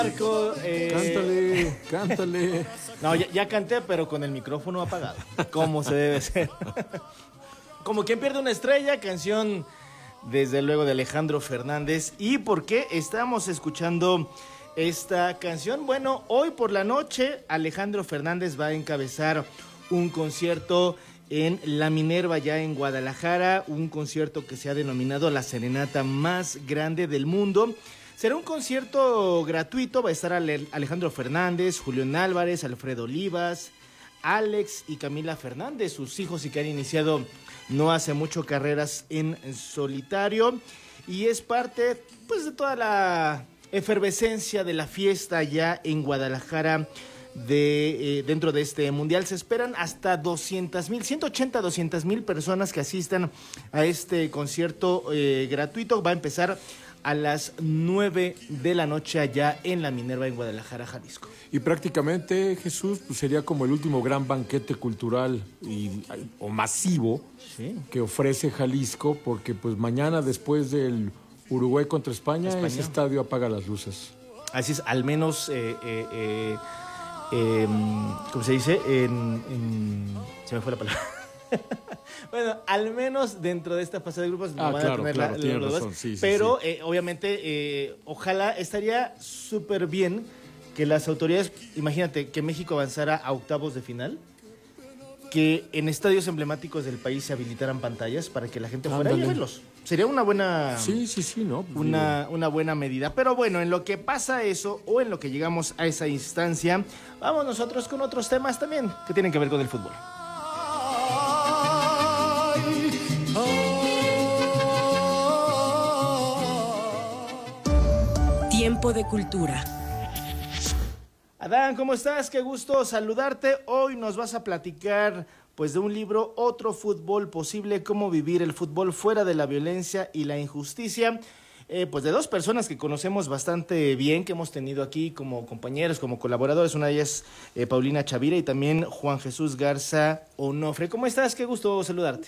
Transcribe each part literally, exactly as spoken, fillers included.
Marco, eh... Cántale, cántale. No, ya, ya canté, pero con el micrófono apagado, como se debe ser. Como quien pierde una estrella, canción desde luego de Alejandro Fernández. ¿Y por qué estamos escuchando esta canción? Bueno, hoy por la noche Alejandro Fernández va a encabezar un concierto en La Minerva, ya en Guadalajara, un concierto que se ha denominado la serenata más grande del mundo. Será un concierto gratuito, va a estar Alejandro Fernández, Julián Álvarez, Alfredo Olivas, Alex y Camila Fernández, sus hijos, y que han iniciado no hace mucho carreras en solitario, y es parte pues de toda la efervescencia de la fiesta ya en Guadalajara. De, eh, dentro de este mundial se esperan hasta doscientas mil, ciento ochenta a doscientas mil personas que asistan a este concierto eh, gratuito. Va a empezar a las nueve de la noche allá en La Minerva, en Guadalajara, Jalisco. Y prácticamente, Jesús, pues sería como el último gran banquete cultural y, o masivo, sí, que ofrece Jalisco, porque pues mañana, después del Uruguay contra España, España. ese estadio apaga las luces. Así es, al menos, eh, eh, eh, eh, ¿cómo se dice? En, en... Se me fue la palabra. Bueno, al menos dentro de esta fase de grupos no ah, van claro, a tener claro, la, los razón, dos, sí, sí, pero sí. Eh, obviamente eh, ojalá, estaría súper bien que las autoridades, imagínate que México avanzara a octavos de final, que en estadios emblemáticos del país se habilitaran pantallas para que la gente fuera Ándale. a verlos. Sería una buena sí, sí, sí, ¿no? una, una buena medida. Pero bueno, en lo que pasa eso, o en lo que llegamos a esa instancia, vamos nosotros con otros temas también que tienen que ver con el fútbol. Tiempo de cultura. Adán, ¿cómo estás? Qué gusto saludarte. Hoy nos vas a platicar pues de un libro, Otro Fútbol Posible, cómo vivir el fútbol fuera de la violencia y la injusticia. Eh, pues de dos personas que conocemos bastante bien, que hemos tenido aquí como compañeros, como colaboradores. Una de ellas, eh, Paulina Chavira, y también Juan Jesús Garza Onofre. ¿Cómo estás? Qué gusto saludarte.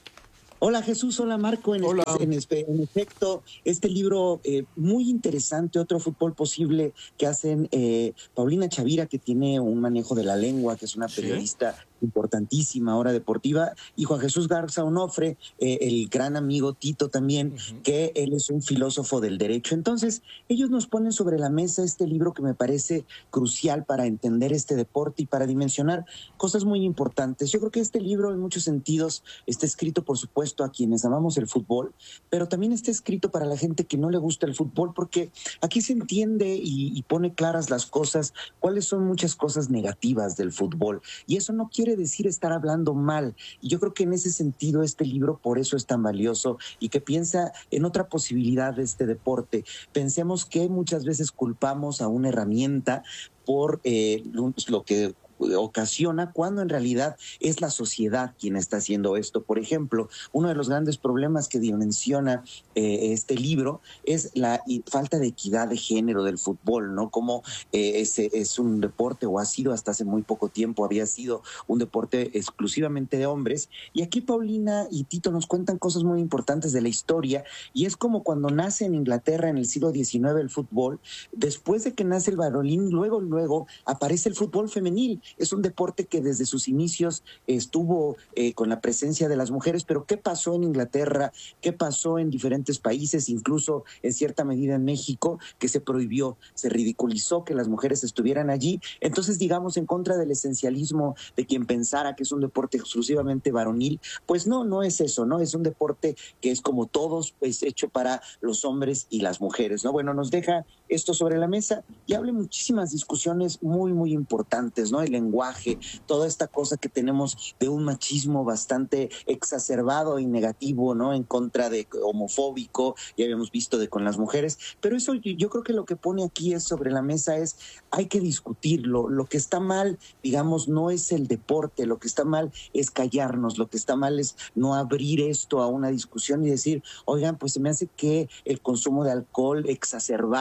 Hola Jesús, hola Marco. En, hola. Este, en, este, en efecto, este libro eh, muy interesante, Otro Fútbol Posible, que hacen eh, Paulina Chavira, que tiene un manejo de la lengua, que es una periodista ¿Sí? importantísima, hora deportiva, y Juan Jesús Garza Onofre, eh, el gran amigo Tito también, uh-huh. que él es un filósofo del derecho. Entonces, ellos nos ponen sobre la mesa este libro que me parece crucial para entender este deporte y para dimensionar cosas muy importantes. Yo creo que este libro, en muchos sentidos, está escrito, por supuesto, a quienes amamos el fútbol, pero también está escrito para la gente que no le gusta el fútbol, porque aquí se entiende y, y pone claras las cosas, cuáles son muchas cosas negativas del fútbol, y eso no quiere decir estar hablando mal, y yo creo que en ese sentido este libro por eso es tan valioso, y que piensa en otra posibilidad de este deporte. Pensemos que muchas veces culpamos a una herramienta por eh, lo que ocasiona, cuando en realidad es la sociedad quien está haciendo esto. Por ejemplo, uno de los grandes problemas que dimensiona eh, este libro es la falta de equidad de género del fútbol, ¿no? Como eh, es, es un deporte, o ha sido hasta hace muy poco tiempo, había sido un deporte exclusivamente de hombres, y aquí Paulina y Tito nos cuentan cosas muy importantes de la historia, y es como cuando nace en Inglaterra en el siglo diecinueve el fútbol, después de que nace el varonil, luego, luego aparece el fútbol femenil. Es un deporte que desde sus inicios estuvo eh, con la presencia de las mujeres, pero ¿qué pasó en Inglaterra? ¿Qué pasó en diferentes países, incluso en cierta medida en México, que se prohibió, se ridiculizó que las mujeres estuvieran allí? Entonces, digamos, en contra del esencialismo de quien pensara que es un deporte exclusivamente varonil, pues no, no es eso, ¿no? Es un deporte que es como todos, es hecho para los hombres y las mujeres, ¿no? Bueno, nos deja esto sobre la mesa y abre muchísimas discusiones muy, muy importantes, ¿no? El lenguaje, toda esta cosa que tenemos de un machismo bastante exacerbado y negativo, ¿no? En contra de homofóbico, ya habíamos visto de con las mujeres, pero eso yo creo que lo que pone aquí es sobre la mesa es, hay que discutirlo. Lo que está mal, digamos, no es el deporte, lo que está mal es callarnos, lo que está mal es no abrir esto a una discusión y decir, oigan, pues se me hace que el consumo de alcohol exacerbado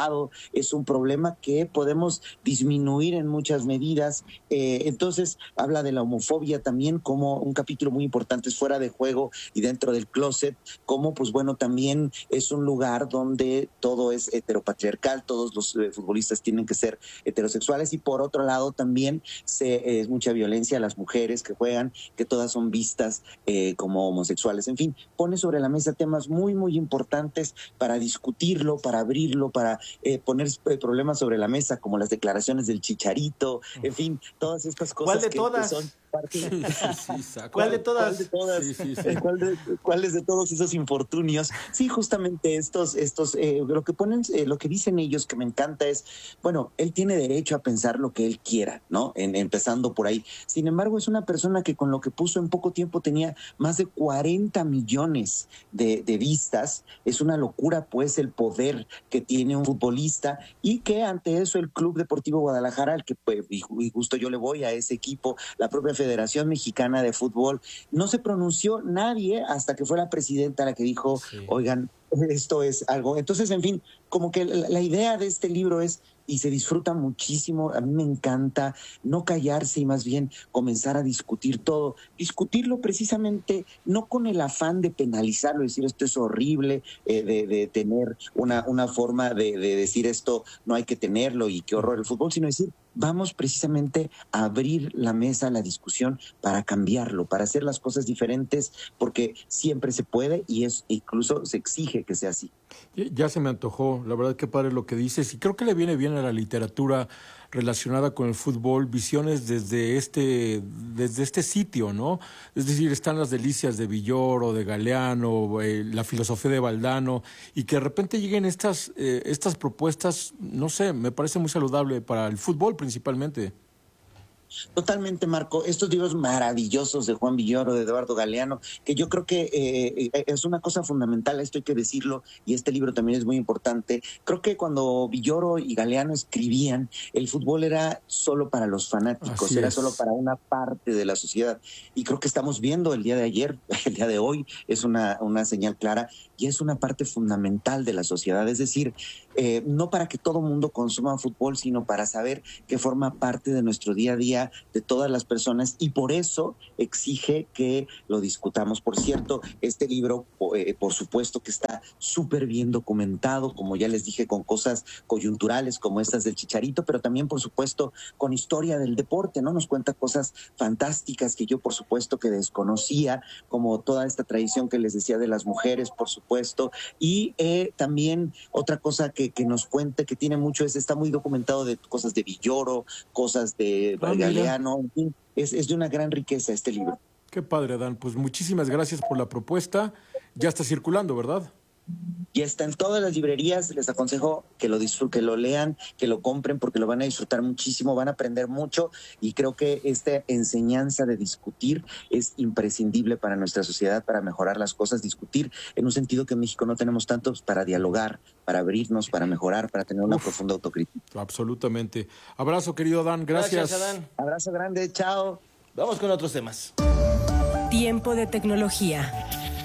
es un problema que podemos disminuir en muchas medidas. Eh, entonces, habla de la homofobia también como un capítulo muy importante, es fuera de juego y dentro del closet, como pues bueno, también es un lugar donde todo es heteropatriarcal, todos los eh, futbolistas tienen que ser heterosexuales, y por otro lado también se, es mucha violencia a las mujeres que juegan, que todas son vistas eh, como homosexuales. En fin, pone sobre la mesa temas muy, muy importantes para discutirlo, para abrirlo, para eh, poner problemas sobre la mesa, como las declaraciones del Chicharito, en fin, todas estas cosas. ¿Cuál de que, todas? que son parte de... Sí, sí, sí. ¿Cuál de todas? ¿Cuál de todas? Sí, sí, sí. ¿Cuál de, ¿Cuáles de todos esos infortunios? Sí, justamente estos, estos, eh, lo que ponen, eh, lo que dicen ellos que me encanta es, bueno, él tiene derecho a pensar lo que él quiera, ¿no? En, empezando por ahí. Sin embargo, es una persona que con lo que puso en poco tiempo tenía más de cuarenta millones de, de vistas. Es una locura, pues, el poder que tiene un futbolista, y que ante eso el Club Deportivo Guadalajara, al que pues, y justo yo le voy a ese equipo, la propia Federación Mexicana de Fútbol, no se pronunció nadie hasta que fue la presidenta la que dijo, sí, oigan, esto es algo. Entonces, en fin, como que la, la idea de este libro es, y se disfruta muchísimo, a mí me encanta no callarse y más bien comenzar a discutir todo, discutirlo precisamente no con el afán de penalizarlo, decir esto es horrible, eh, de, de tener una, una forma de, de decir esto no hay que tenerlo y qué horror el fútbol, sino decir, vamos precisamente a abrir la mesa, la discusión para cambiarlo, para hacer las cosas diferentes, porque siempre se puede y es incluso se exige que sea así. Ya se me antojó, la verdad que padre lo que dices, y creo que le viene bien a la literatura relacionada con el fútbol, visiones desde este, desde este sitio, ¿no? Es decir, están las delicias de Villoro, de Galeano, eh, la filosofía de Valdano, y que de repente lleguen estas, eh, estas propuestas, no sé, me parece muy saludable para el fútbol principalmente. Totalmente, Marco. Estos libros maravillosos de Juan Villoro, de Eduardo Galeano, que yo creo que eh, es una cosa fundamental, esto hay que decirlo, y este libro también es muy importante. Creo que cuando Villoro y Galeano escribían, el fútbol era solo para los fanáticos, Así era es. solo para una parte de la sociedad. Y creo que estamos viendo el día de ayer, el día de hoy, es una, una señal clara, y es una parte fundamental de la sociedad. Es decir, eh, no para que todo mundo consuma fútbol, sino para saber que forma parte de nuestro día a día, de todas las personas, y por eso exige que lo discutamos. Por cierto, este libro, eh, por supuesto que está súper bien documentado, como ya les dije, con cosas coyunturales como estas del Chicharito, pero también, por supuesto, con historia del deporte, ¿no? Nos cuenta cosas fantásticas que yo, por supuesto, que desconocía, como toda esta tradición que les decía de las mujeres, por supuesto, y eh, también otra cosa que, que nos cuenta, que tiene mucho, es, está muy documentado de cosas de Villoro, cosas de Ah, Galeano, en fin, es, es de una gran riqueza este libro. Qué padre, Dan. Pues muchísimas gracias por la propuesta. Ya está circulando, ¿verdad? Y está en todas las librerías. Les aconsejo que lo disfruten, que lo lean, que lo compren, porque lo van a disfrutar muchísimo, van a aprender mucho, y creo que esta enseñanza de discutir es imprescindible para nuestra sociedad, para mejorar las cosas, discutir en un sentido que en México no tenemos tanto, para dialogar, para abrirnos, para mejorar, para tener una Uf, profunda autocrítica. Absolutamente. Abrazo, querido Dan. Gracias. Gracias, Adán. Abrazo grande, chao. Vamos con otros temas. Tiempo de tecnología.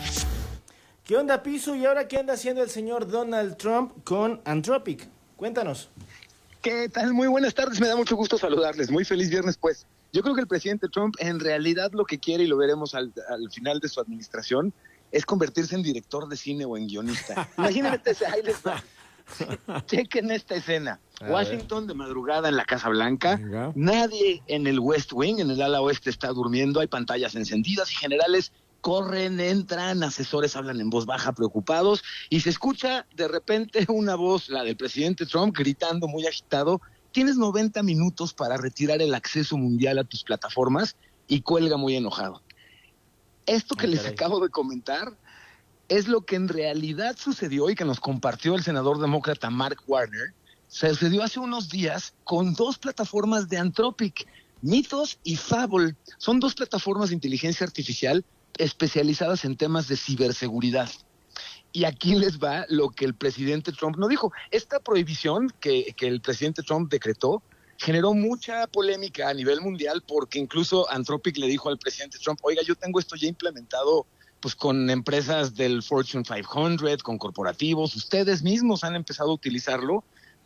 ¿Qué onda, Piso? ¿Y ahora qué anda haciendo el señor Donald Trump con Anthropic? Cuéntanos. ¿Qué tal? Muy buenas tardes, me da mucho gusto saludarles. Muy feliz viernes, pues. Yo creo que el presidente Trump en realidad lo que quiere, y lo veremos al, al final de su administración, es convertirse en director de cine o en guionista. Imagínate, ahí les va. Chequen esta escena. A Washington ver. De madrugada en la Casa Blanca. Venga. Nadie en el West Wing, en el ala oeste, está durmiendo. Hay pantallas encendidas y generales corren, entran, asesores hablan en voz baja, preocupados, y se escucha de repente una voz, la del presidente Trump, gritando muy agitado: tienes noventa minutos para retirar el acceso mundial a tus plataformas, y cuelga muy enojado. Esto que Ay, les caray. acabo de comentar es lo que en realidad sucedió y que nos compartió el senador demócrata Mark Warner. Se sucedió hace unos días con dos plataformas de Anthropic, Mythos y Fable. Son dos plataformas de inteligencia artificial especializadas en temas de ciberseguridad. Y aquí les va lo que el presidente Trump no dijo. Esta prohibición que, que el presidente Trump decretó generó mucha polémica a nivel mundial, porque incluso Anthropic le dijo al presidente Trump: oiga, yo tengo esto ya implementado pues con empresas del Fortune quinientos, con corporativos, ustedes mismos han empezado a utilizarlo,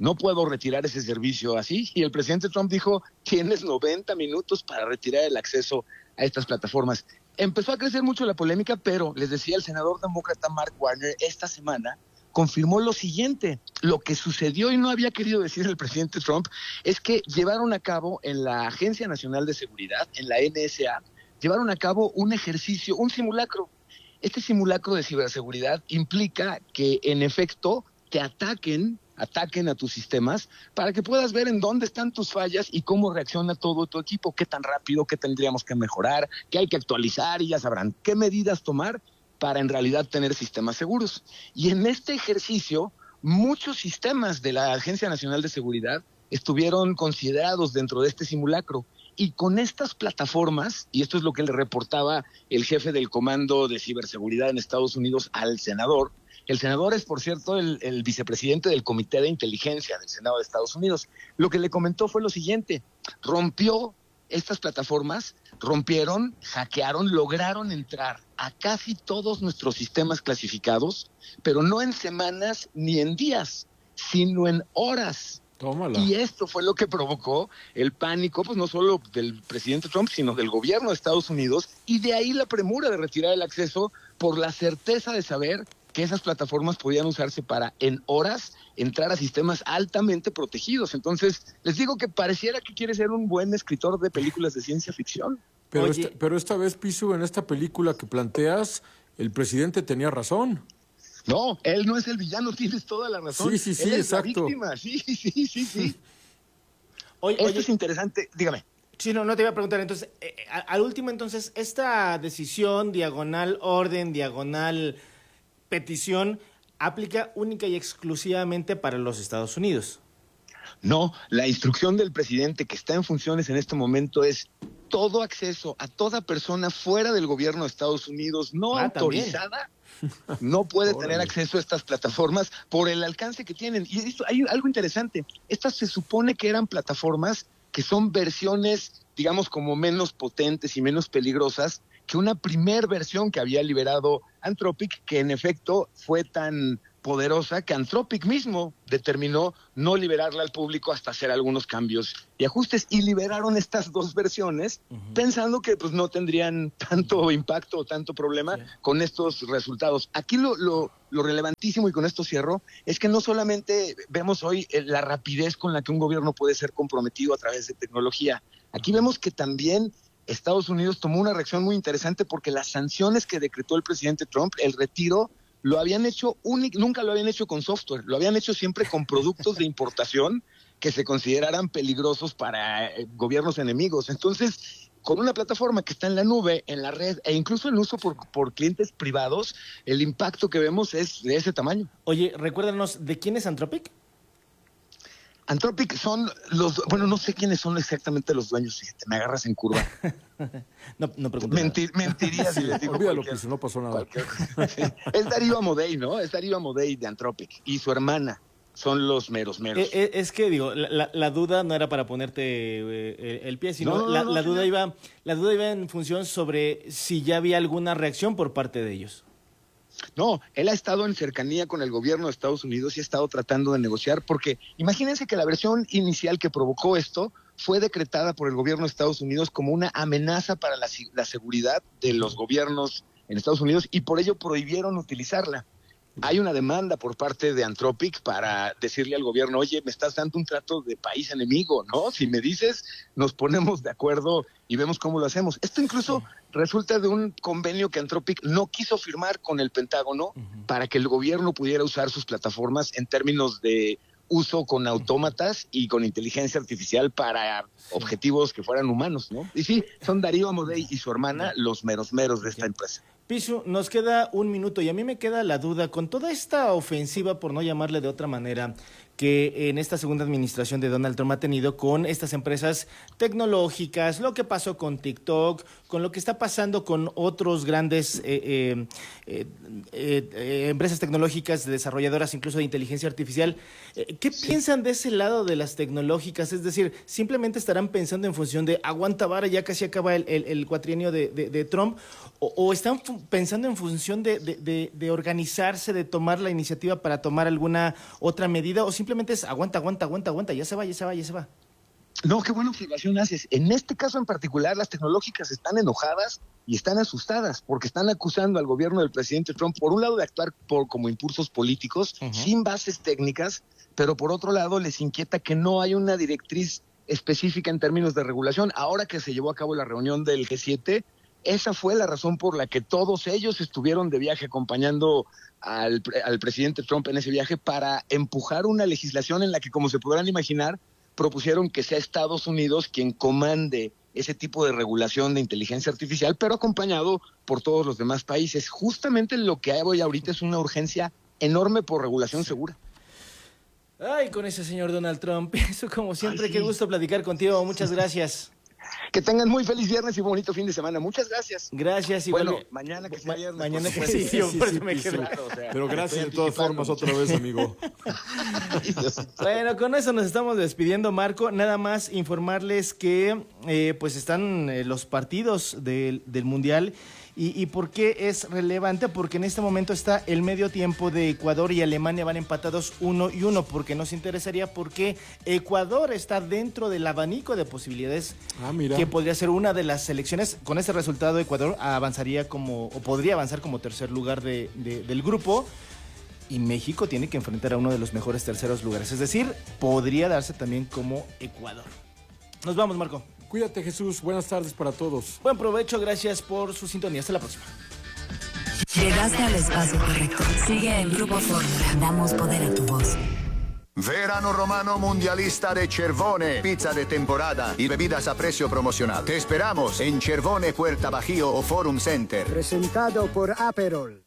no puedo retirar ese servicio así. Y el presidente Trump dijo, tienes noventa minutos para retirar el acceso a estas plataformas. Empezó a crecer mucho la polémica, pero les decía, el senador demócrata Mark Warner esta semana confirmó lo siguiente: lo que sucedió y no había querido decir el presidente Trump es que llevaron a cabo en la Agencia Nacional de Seguridad, en la N S A, llevaron a cabo un ejercicio, un simulacro. Este simulacro de ciberseguridad implica que en efecto te ataquen, ataquen a tus sistemas para que puedas ver en dónde están tus fallas y cómo reacciona todo tu equipo, qué tan rápido, qué tendríamos que mejorar, qué hay que actualizar, y ya sabrán qué medidas tomar para en realidad tener sistemas seguros. Y en este ejercicio, muchos sistemas de la Agencia Nacional de Seguridad estuvieron considerados dentro de este simulacro. Y con estas plataformas, y esto es lo que le reportaba el jefe del Comando de Ciberseguridad en Estados Unidos al senador. El senador es, por cierto, el, el vicepresidente del Comité de Inteligencia del Senado de Estados Unidos. Lo que le comentó fue lo siguiente: rompió estas plataformas, rompieron, hackearon, lograron entrar a casi todos nuestros sistemas clasificados, pero no en semanas ni en días, sino en horas. Tómala. Y esto fue lo que provocó el pánico, pues no solo del presidente Trump, sino del gobierno de Estados Unidos, y de ahí la premura de retirar el acceso por la certeza de saber que esas plataformas podían usarse para, en horas, entrar a sistemas altamente protegidos. Entonces, les digo que pareciera que quiere ser un buen escritor de películas de ciencia ficción. Pero, Oye. esta, pero esta vez, Pisu, en esta película que planteas, el presidente tenía razón. No, él no es el villano, tienes toda la razón. Sí, sí, sí, él es exacto. la víctima, sí, sí, sí, sí. Oye, Esto oye, es interesante, dígame. sí, no, no te iba a preguntar. Entonces, eh, a- al último, entonces, esta decisión, diagonal orden, diagonal petición, aplica única y exclusivamente para los Estados Unidos. No, la instrucción del presidente que está en funciones en este momento es todo acceso a toda persona fuera del gobierno de Estados Unidos no Ah, autorizada no puede tener acceso a estas plataformas por el alcance que tienen. Y esto, hay algo interesante, estas se supone que eran plataformas que son versiones, digamos, como menos potentes y menos peligrosas que una primer versión que había liberado Anthropic, que en efecto fue tan poderosa que Anthropic mismo determinó no liberarla al público hasta hacer algunos cambios y ajustes, y liberaron estas dos versiones uh-huh. pensando que pues no tendrían tanto impacto o tanto problema yeah. con estos resultados. Aquí lo, lo, lo relevantísimo, y con esto cierro, es que no solamente vemos hoy la rapidez con la que un gobierno puede ser comprometido a través de tecnología, aquí uh-huh. vemos que también Estados Unidos tomó una reacción muy interesante, porque las sanciones que decretó el presidente Trump, el retiro, lo habían hecho, únic, nunca lo habían hecho con software, lo habían hecho siempre con productos de importación que se consideraran peligrosos para eh, gobiernos enemigos. Entonces, con una plataforma que está en la nube, en la red, e incluso en uso por, por clientes privados, el impacto que vemos es de ese tamaño. Oye, recuérdanos, ¿de quién es Anthropic? Anthropic son los, bueno, no sé quiénes son exactamente los dueños, fíjate, me agarras en curva. no, no pregunto Mentir, mentiría si les digo. Olvídalo, que no pasó nada. Sí. Es Darío Amodei, ¿no? Es Darío Amodei de Anthropic, y su hermana son los meros meros. Eh, es que, digo, la, la, la duda no era para ponerte eh, el pie, sino no, no, la, no, la, no, duda no. iba, la duda iba en función sobre si ya había alguna reacción por parte de ellos. No, él ha estado en cercanía con el gobierno de Estados Unidos y ha estado tratando de negociar, porque imagínense que la versión inicial que provocó esto fue decretada por el gobierno de Estados Unidos como una amenaza para la, la seguridad de los gobiernos en Estados Unidos, y por ello prohibieron utilizarla. Hay una demanda por parte de Anthropic para decirle al gobierno, oye, me estás dando un trato de país enemigo, ¿no? Si me dices, nos ponemos de acuerdo y vemos cómo lo hacemos. Esto incluso sí. resulta de un convenio que Anthropic no quiso firmar con el Pentágono uh-huh. para que el gobierno pudiera usar sus plataformas en términos de uso con autómatas y con inteligencia artificial para sí. objetivos que fueran humanos, ¿no? Y sí, son Darío Amodei y su hermana los meros meros de esta empresa. Pisu, nos queda un minuto y a mí me queda la duda, con toda esta ofensiva, por no llamarle de otra manera, que en esta segunda administración de Donald Trump ha tenido con estas empresas tecnológicas, lo que pasó con TikTok, con lo que está pasando con otros grandes eh, eh, eh, eh, empresas tecnológicas, desarrolladoras incluso de inteligencia artificial, eh, ¿qué sí. piensan de ese lado de las tecnológicas? Es decir, ¿simplemente estarán pensando en función de aguanta vara, ya casi acaba el, el, el cuatrienio de, de, de Trump, o, o están fu- pensando en función de, de, de, de organizarse, de tomar la iniciativa para tomar alguna otra medida, o simplemente simplemente es aguanta, aguanta, aguanta, aguanta, ya se va, ya se va, ya se va. No, qué buena observación haces. En este caso en particular, las tecnológicas están enojadas y están asustadas porque están acusando al gobierno del presidente Trump, por un lado, de actuar por, como impulsos políticos, uh-huh. sin bases técnicas, pero por otro lado les inquieta que no hay una directriz específica en términos de regulación. Ahora que se llevó a cabo la reunión del G siete, esa fue la razón por la que todos ellos estuvieron de viaje acompañando al, al presidente Trump en ese viaje para empujar una legislación en la que, como se podrán imaginar, propusieron que sea Estados Unidos quien comande ese tipo de regulación de inteligencia artificial, pero acompañado por todos los demás países. Justamente lo que hay hoy ahorita es una urgencia enorme por regulación segura. Ay, con ese señor Donald Trump. Eso, como siempre, Ay, sí. Qué gusto platicar contigo. Muchas gracias. Que tengan muy feliz viernes y bonito fin de semana. Muchas gracias. Gracias. Igual bueno, me... mañana que sea Ma viernes. Mañana que sí, sí, sí, por eso sí, me sí, quedo. claro, o sea, pero gracias de todas formas otra vez, amigo. Bueno, con eso nos estamos despidiendo, Marco. Nada más informarles que eh, pues están eh, los partidos del, del Mundial. ¿Y, ¿Y por qué es relevante? Porque en este momento está el medio tiempo de Ecuador y Alemania, van empatados uno y uno, porque nos interesaría porque Ecuador está dentro del abanico de posibilidades ah, mira. que podría ser una de las selecciones. Con ese resultado Ecuador avanzaría como, o podría avanzar como tercer lugar de, de, del grupo, y México tiene que enfrentar a uno de los mejores terceros lugares, es decir, podría darse también como Ecuador. Nos vamos, Marco. Cuídate, Jesús. Buenas tardes para todos. Buen provecho. Gracias por su sintonía. Hasta la próxima. Llegaste al espacio correcto. Sigue en Grupo Fórmula. Damos poder a tu voz. Verano Romano Mundialista de Cervone, pizza de temporada y bebidas a precio promocional. Te esperamos en Cervone, Puerta Bajío o Forum Center. Presentado por Aperol.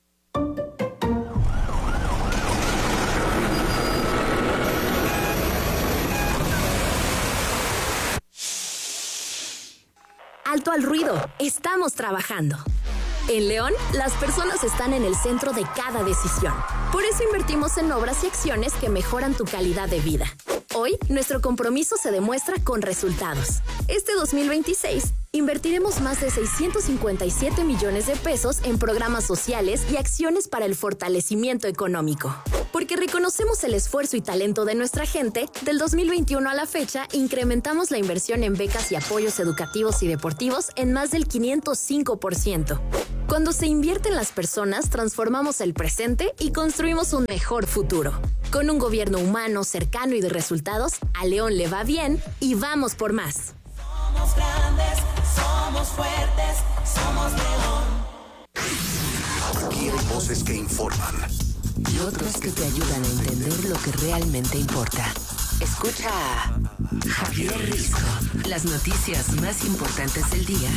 Alto al ruido, estamos trabajando. En León, las personas están en el centro de cada decisión. Por eso invertimos en obras y acciones que mejoran tu calidad de vida. Hoy, nuestro compromiso se demuestra con resultados. Este dos mil veintiséis, invertiremos más de seiscientos cincuenta y siete millones de pesos en programas sociales y acciones para el fortalecimiento económico. Porque reconocemos el esfuerzo y talento de nuestra gente, del dos mil veintiuno a la fecha, incrementamos la inversión en becas y apoyos educativos y deportivos en más del quinientos cinco por ciento. Cuando se invierte en las personas, transformamos el presente y construimos un mejor futuro. Con un gobierno humano, cercano y de resultados, a León le va bien y vamos por más. Somos grandes, somos fuertes, somos León. Aquí hay voces que informan y otras que te ayudan a entender lo que realmente importa. Escucha a Javier Risco. Las noticias más importantes del día